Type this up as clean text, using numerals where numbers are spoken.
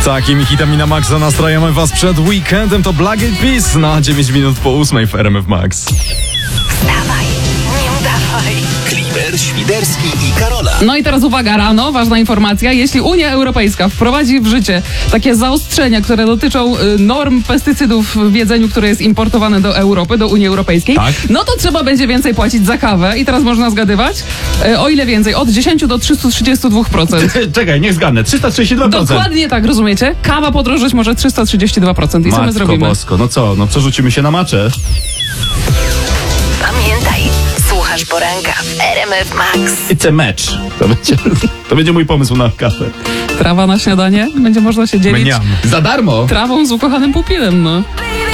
Takimi hitami na Maxa nastrajamy was przed weekendem. To Black Eyed Peas na 9 minut po 8 w RMF Max. Wstawaj, nie udawaj. Klimer, Świderski i Karola. No i teraz uwaga, rano, ważna informacja. Jeśli Unia Europejska wprowadzi w życie takie zaostrzenia, które dotyczą norm pestycydów w jedzeniu, które jest importowane do Europy, do Unii Europejskiej, Tak. no to trzeba będzie więcej płacić za kawę. I teraz można zgadywać, o ile więcej? Od 10 do 332%. Czekaj, niech zgadnę. 332%. Dokładnie tak, rozumiecie? Kawa podrożeć może 332%. I co my Matko zrobimy? bosko, no co? No przerzucimy się na maczę. Pamiętaj, słuchasz poranka w RMF Max. It's a match. To będzie mój pomysł na kawę. Trawa na śniadanie? Będzie można się dzielić Mniam. Za darmo. trawą z ukochanym pupilem, no.